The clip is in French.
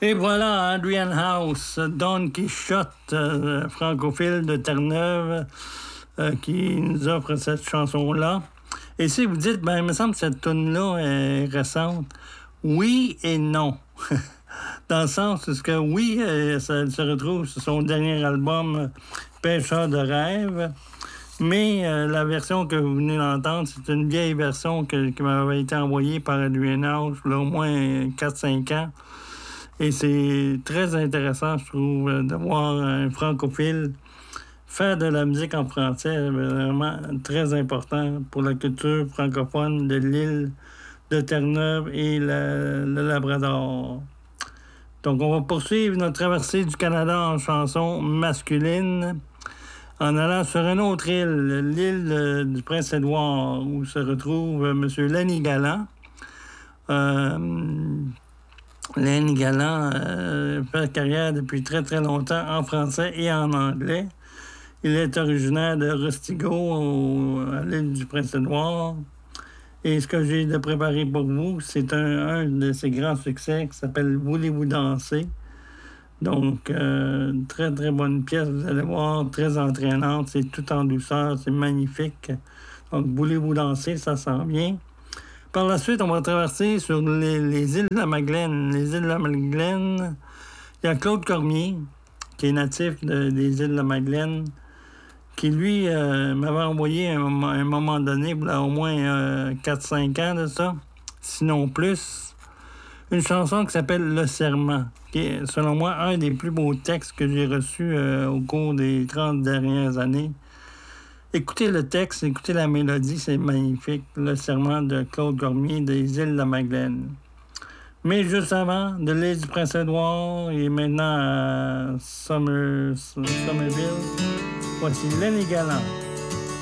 Et voilà, Adrian House, Don Quichotte, francophile de Terre-Neuve, qui nous offre cette chanson-là. Et si vous dites, ben, il me semble que cette tune-là est récente, oui et non. Dans le sens où que oui, ça se retrouve sur son dernier album, Pêcheur de rêve. Mais la version que vous venez d'entendre, c'est une vieille version qui m'avait été envoyée par Adrian House, il y a au moins 4-5 ans. Et c'est très intéressant, je trouve, de voir un francophile faire de la musique en français. Vraiment très important pour la culture francophone de l'île de Terre-Neuve et le Labrador. Donc, on va poursuivre notre traversée du Canada en chanson masculine en allant sur une autre île, l'île du Prince-Édouard, où se retrouve M. Lenny Galland. Lenny Galland fait carrière depuis très, très longtemps en français et en anglais. Il est originaire de Rustigo, à l'île du Prince-Édouard. Et ce que j'ai de préparer pour vous, c'est un de ses grands succès qui s'appelle « Voulez-vous danser ». Donc, très, très bonne pièce, vous allez voir, très entraînante. C'est tout en douceur, c'est magnifique. Donc, « Voulez-vous danser », ça s'en vient. Par la suite, on va traverser sur les îles de la Madeleine. Les îles de la Madeleine, il y a Claude Cormier, qui est natif des îles de la Madeleine, qui, lui, m'avait envoyé à un moment donné, au moins 4-5 ans de ça, sinon plus, une chanson qui s'appelle « Le Serment », qui est, selon moi, un des plus beaux textes que j'ai reçus au cours des 30 dernières années. Écoutez le texte, écoutez la mélodie, c'est magnifique. Le Serment de Claude Cormier des îles de la Madeleine. Mais juste avant, de l'île du Prince-Édouard et maintenant à Somerville, voici Lenny Galland.